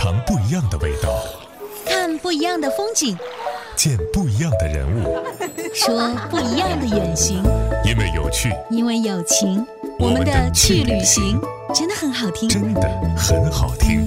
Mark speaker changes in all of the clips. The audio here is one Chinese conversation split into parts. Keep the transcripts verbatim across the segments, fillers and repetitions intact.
Speaker 1: 尝不一样的味道，
Speaker 2: 看不一样的风景，
Speaker 1: 见不一样的人物，
Speaker 2: 说不一样的远行。
Speaker 1: 因为有趣，
Speaker 2: 因为有情，我们的去旅行真的很好听，
Speaker 1: 真的很好听。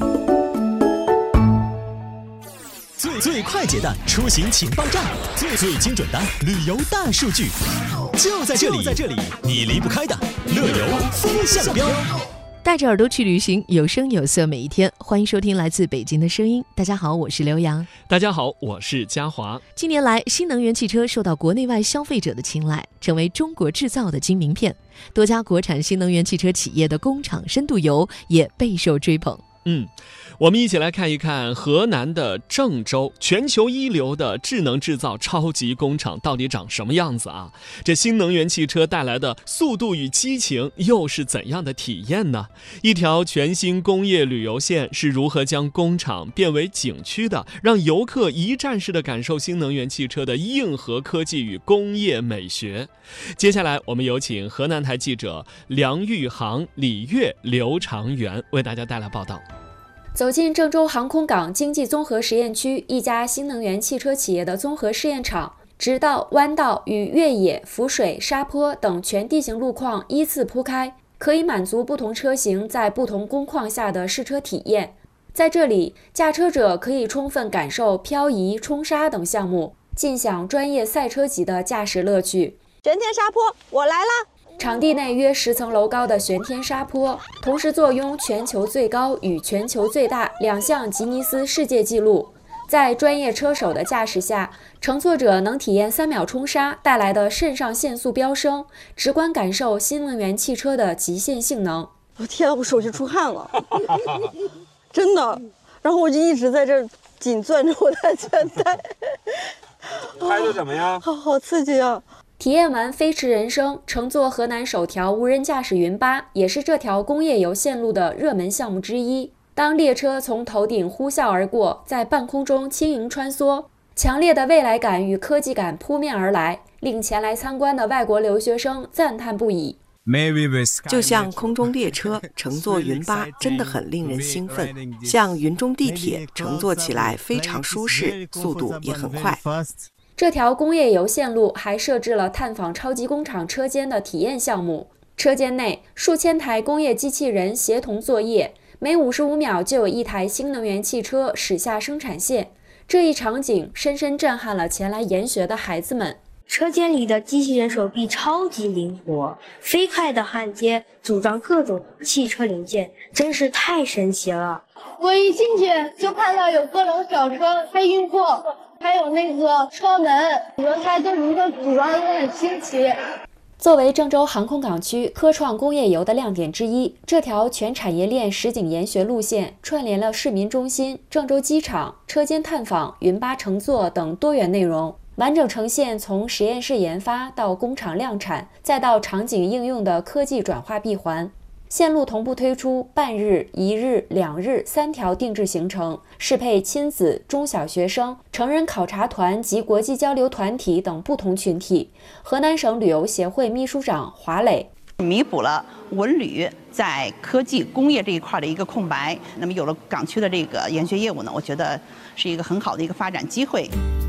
Speaker 3: 最最快捷的出行情报站，最最精准的旅游大数据，就在这里，就在这里，你离不开的乐游风向标。
Speaker 4: 带着耳朵去旅行，有声有色每一天。欢迎收听来自北京的声音。大家好，我是刘洋。
Speaker 5: 大家好，我是嘉华。
Speaker 4: 近年来，新能源汽车受到国内外消费者的青睐，成为中国制造的金名片。多家国产新能源汽车企业的工厂深度游也备受追捧。
Speaker 5: 嗯，我们一起来看一看河南的郑州，全球一流的智能制造超级工厂到底长什么样子啊？这新能源汽车带来的速度与激情又是怎样的体验呢？一条全新工业旅游线是如何将工厂变为景区的，让游客一站式的感受新能源汽车的硬核科技与工业美学？接下来我们有请河南台记者梁玉航、李悦、刘长元为大家带来报道。
Speaker 6: 走进郑州航空港经济综合实验区，一家新能源汽车企业的综合试验场，直道、弯道与越野、浮水、沙坡等全地形路况依次铺开，可以满足不同车型在不同工况下的试车体验。在这里，驾车者可以充分感受漂移、冲沙等项目，尽享专业赛车级的驾驶乐趣。
Speaker 7: 玄天沙坡，我来啦！
Speaker 6: 场地内约十层楼高的玄天沙坡，同时坐拥全球最高与全球最大两项吉尼斯世界纪录。在专业车手的驾驶下，乘坐者能体验三秒冲沙带来的肾上腺素飙升，直观感受新能源汽车的极限性能。
Speaker 7: 我天啊，我手就出汗了，真的。然后我就一直在这紧攥着我的安全带。
Speaker 8: 开的怎么样？
Speaker 7: 好好刺激啊！
Speaker 6: 体验完飞驰人生，乘坐河南首条无人驾驶云巴，也是这条工业游线路的热门项目之一。当列车从头顶呼啸而过，在半空中轻盈穿梭，强烈的未来感与科技感扑面而来，令前来参观的外国留学生赞叹不已。
Speaker 9: 就像空中列车乘坐云巴真的很令人兴奋，像云中地铁乘坐起来非常舒适，速度也很快。
Speaker 6: 这条工业游线路还设置了探访超级工厂车间的体验项目，车间内数千台工业机器人协同作业，每五十五秒就有一台新能源汽车驶下生产线。这一场景深深震撼了前来研学的孩子们。
Speaker 10: 车间里的机器人手臂超级灵活，飞快的焊接、组装各种汽车零件，真是太神奇了。
Speaker 11: 我一进去就看到有各种小车开运货，还有那个车门、轮胎都如何组装都很新奇。
Speaker 6: 作为郑州航空港区科创工业游的亮点之一，这条全产业链实景研学路线串联了市民中心、郑州机场、车间探访、云巴乘坐等多元内容，完整呈现从实验室研发到工厂量产，再到场景应用的科技转化闭环。线路同步推出半日、一日、两日三条定制行程，适配亲子、中小学生、成人考察团及国际交流团体等不同群体。河南省旅游协会秘书长华磊
Speaker 12: 弥补了文旅在科技工业这一块的一个空白，那么有了港区的这个研学业务呢，我觉得是一个很好的一个发展机会。